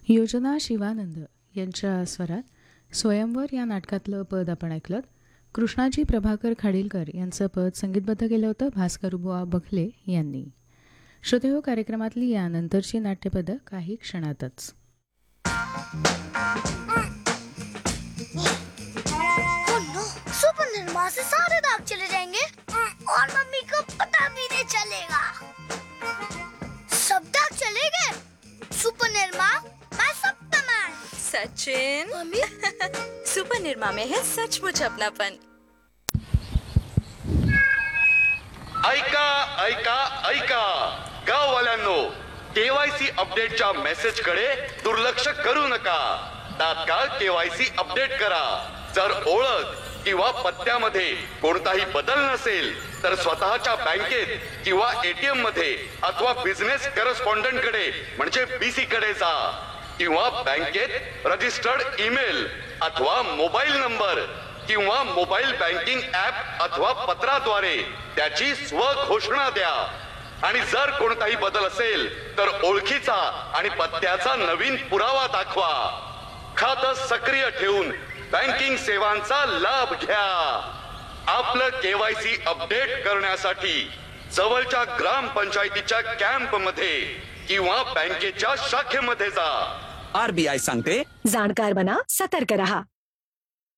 योजना शिवानंद यांच्या स्वरात स्वयंवर या नाटकातलं पद आपण ऐकलं. कृष्णाजी प्रभाकर खाडीलकर यांचं पद संगीतबद्ध केलं होतं भास्करबुवा बखले यांनी. श्रोतेहो, कार्यक्रमातली यानंतरची नाट्यपदं काही क्षणातच. सुपर निर्मा से सारे दाग चले जाएंगे और मम्मी को पता भी नहीं चलेगा. सब दाग चले गए. सुपर निर्मा, मैं Superman. Sachin mummy super Nirma में है सचमुच अपनापन. ऐका ऐका ऐका गाववाल्यांनो, केवायसी अपडेटच्या मेसेज कडे दुर्लक्ष करू नका. तात्काळ केवायसी अपडेट करा. जर ओळख किंवा पत्त्यामध्ये कोणताही बदल नसेल तर स्वतःच्या बँकेत किंवा एटीएम मध्ये अथवा बिझनेस करस्पॉन्डंट कडे म्हणजे बीसी कडे जा किंवा बँकेत रजिस्टर्ड ईमेल अथवा मोबाईल नंबर किंवा मोबाईल बँकिंग ऍप अथवा पत्राद्वारे त्याची स्वघोषणा द्या. आणि जर कोणताही बदल असेल तर ओळखीचा आणि पत्त्याचा नवीन पुरावा दाखवा. खातं सक्रिय ठेवून बँकिंग सेवांचा लाभ घ्या. आपलं केवायसी अपडेट करण्यासाठी जवळच्या ग्रामपंचायतीच्या कॅम्प मध्ये किंवा बँकेच्या शाखेमध्ये जा. RBI सांगते, जाणकार बना, सतर्क रहा.